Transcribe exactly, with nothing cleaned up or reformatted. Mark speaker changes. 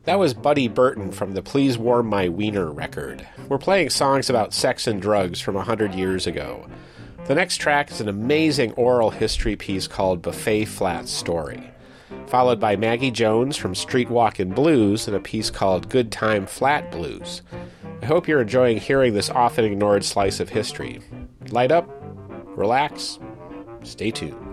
Speaker 1: That was Buddy Burton from the Please Warm My Wiener record. We're playing songs about sex and drugs from a hundred years ago. The next track is an amazing oral history piece called Buffet Flat Story, followed by Maggie Jones from Streetwalkin' Blues and a piece called Good Time Flat Blues. I hope you're enjoying hearing this often ignored slice of history. Light up, relax, stay tuned.